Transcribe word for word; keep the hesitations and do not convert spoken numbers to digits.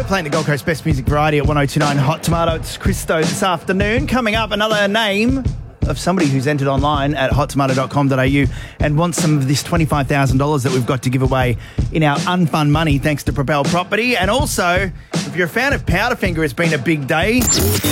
We're playing the Gold Coast Best Music Variety at one oh two nine Hot Tomato. It's Christo this afternoon. Coming up, another name of somebody who's entered online at hot tomato dot com dot a u and wants some of this twenty-five thousand dollars that we've got to give away in our unfun money thanks to Propel Property. And also, if you're a fan of Powderfinger, it's been a big day.